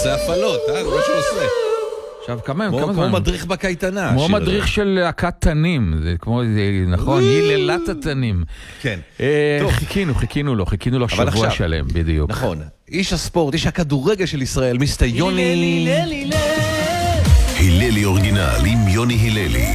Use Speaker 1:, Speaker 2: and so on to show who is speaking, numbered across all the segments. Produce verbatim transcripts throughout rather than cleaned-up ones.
Speaker 1: עושה הפעלות, אה? זה מה שהוא עושה.
Speaker 2: עכשיו, כמה
Speaker 1: כמו,
Speaker 2: כמה
Speaker 1: כמו
Speaker 2: זמן?
Speaker 1: מדריך בקייטנה.
Speaker 2: כמו מדריך הזה. של להקת תנים, זה כמו, זה, נכון, היללת התנים.
Speaker 1: כן.
Speaker 2: אה, חיכינו, חיכינו לו, חיכינו לו שבוע עכשיו, שלם, בדיוק.
Speaker 1: נכון. איש הספורט, איש הכדורגל של ישראל, מיסטר יוני...
Speaker 3: היללי אורגינל עם יוני היללי.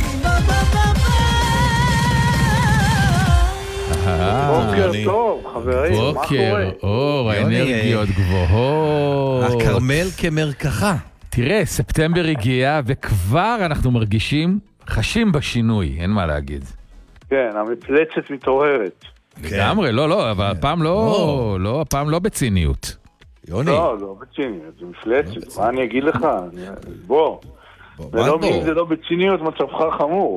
Speaker 4: בוקר טוב, חברים, מה קורה?
Speaker 2: בוקר, אור, האנרגיות גבוהות.
Speaker 1: הכרמל כמרקחה.
Speaker 2: תראה, ספטמבר הגיע, וכבר אנחנו מרגישים, חשים בשינוי, אין מה להגיד.
Speaker 4: כן, המפלצת מתעוררת.
Speaker 2: לגמרי, לא, לא, אבל הפעם לא, לא, הפעם לא בציניות.
Speaker 4: יוני. לא, לא בציניות, זה מפלצת. מה אני אגיד לך? בוא. זה לא בציניות, מצבך חמור.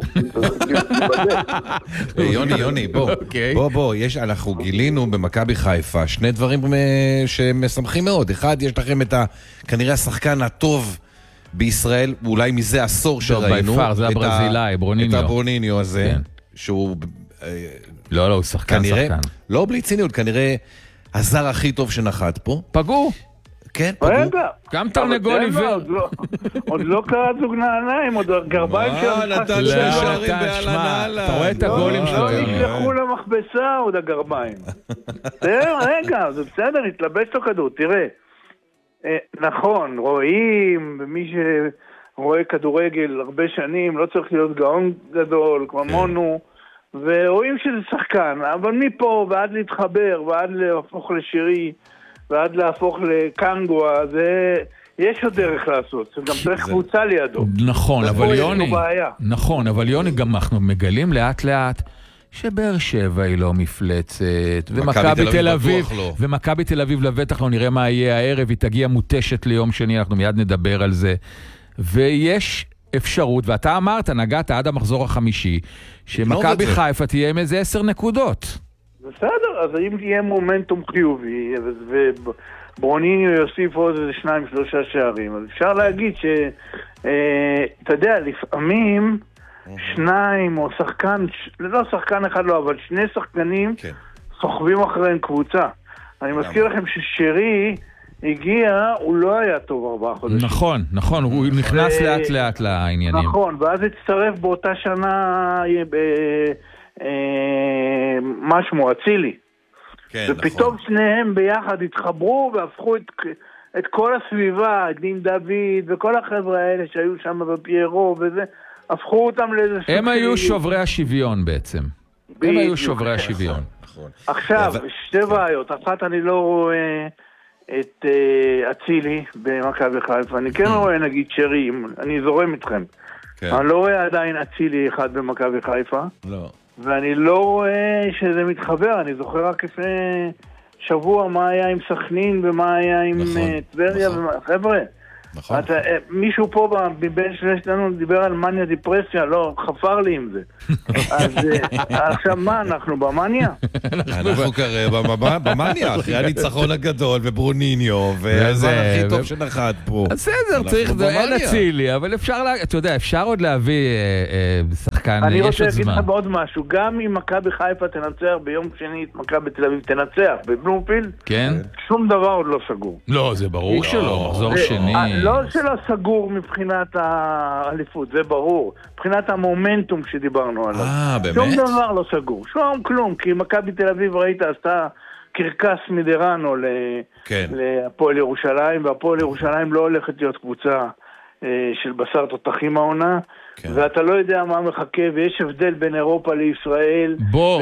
Speaker 1: יוני, יוני, בוא, בוא, בוא, אנחנו גילינו במכבי חיפה שני דברים שמשמחים מאוד. אחד, יש לכם את כנראה השחקן הטוב בישראל, ואולי מזה עשור שראינו.
Speaker 2: ביפר, זה הברזילאי, ברוניניו.
Speaker 1: את הברוניניו הזה, שהוא...
Speaker 2: לא, לא, הוא שחקן, שחקן.
Speaker 1: לא בלי ציניות, כנראה הזר הכי טוב שנחת פה.
Speaker 2: פגעו.
Speaker 1: כן, פגעו.
Speaker 4: רגע.
Speaker 2: גם תרנגול עיוור.
Speaker 4: עוד לא קרה זוג נעליים, עוד גרביים של
Speaker 1: המשחק. נתן שני שערים בהלנהלה.
Speaker 2: אתה רואה את הגולים שלו.
Speaker 4: לא נשלחו למכבסה עוד הגרביים. רגע, זה בסדר, נתלבש לו כדור, תראה. נכון, רואים, ומי שרואה כדורגל הרבה שנים, לא צריך להיות גאון גדול, כמונו, ורואים שזה שחקן, אבל מפה ועד להתחבר, ועד להפוך לשירי, ועד להפוך לקנגואה, זה... יש עוד דרך לעשות, זה גם צריך קבוצה לידו.
Speaker 2: נכון, אבל יוני, נכון, אבל יוני, גם אנחנו מגלים לאט לאט שבאר שבע היא לא מפלצת, ומכבי תל אביב, ומכבי תל אביב לבטח לא נראה מה יהיה הערב, היא תגיע מוטשת ליום שני, אנחנו מיד נדבר על זה, ויש אפשרות, ואתה אמרת, נגעת עד המחזור החמישי, שמכבי חיפה תהיה עם איזה עשר נקודות.
Speaker 4: בסדר, אז אם תהיה מומנטום חיובי, וברוניניו יוסיף עוד איזה שניים, שלושה שערים, אז אפשר להגיד ש, אה, אתה יודע, לפעמים שניים או שחקן, לא שחקן אחד לא, אבל שני שחקנים כן. סוחבים אחריהם קבוצה. אני מזכיר לכם ששרי הגיע, הוא לא היה טוב ארבעה חודשים.
Speaker 2: נכון, נכון, הוא נכנס ו... לאט לאט לעניינים.
Speaker 4: נכון, ואז הצטרף באותה שנה ב... משהו אצילי. כן, ופתאום נכון. שניהם ביחד התחברו והפכו את, את כל הסביבה, את דין דוד וכל החבר'ה האלה שהיו שם בפיירו וזה, הפכו אותם לאיזה...
Speaker 2: הם היו שוברי השוויון בעצם. הם היו שוברי השוויון.
Speaker 4: עכשיו, שתי בעיות. אחת, אני לא רואה את אצילי במכבי חיפה. אני כן רואה נגיד שרי, אני זורם איתכם. אני לא רואה עדיין אצילי אחד במכבי חיפה.
Speaker 1: לא.
Speaker 4: ואני לא רואה שזה מתחבר, אני זוכר רק לפני שבוע מה היה עם סכנין ומה היה עם טבריה, חבר'ה, מישהו פה מבין שלנו דיבר על מניה דיפרסיה, לא, חפר לי עם זה. אז עכשיו מה, אנחנו במניה?
Speaker 1: אנחנו כרגע במניה, אחרי הניצחון הגדול וברוניניו, והזמן הכי טוב שנחת פה.
Speaker 2: בסדר, צריך, אין אצילי, אבל אפשר, אתה יודע, אפשר עוד להביא שחקן,
Speaker 4: אני רוצה להגיד לך בעוד משהו, גם אם מכבי חיפה תנצח ביום שני, מכבי תל אביב תנצח בבלומפילד, שום דבר עוד לא סגור.
Speaker 2: לא, זה ברור שלא, מחזור שני.
Speaker 4: לא שלא סגור מבחינת האליפות, זה ברור. מבחינת המומנטום שדיברנו עליו.
Speaker 1: אה, באמת?
Speaker 4: שום דבר לא סגור. שום כלום, כי מכבי תל אביב, ראית, עשתה קרקס מדרנו להפועל ירושלים, והפועל ירושלים לא הולכת להיות קבוצה של בשר תותחים העונה, ואתה לא יודע מה מחכה, ויש הבדל בין אירופה לישראל.
Speaker 2: בוא.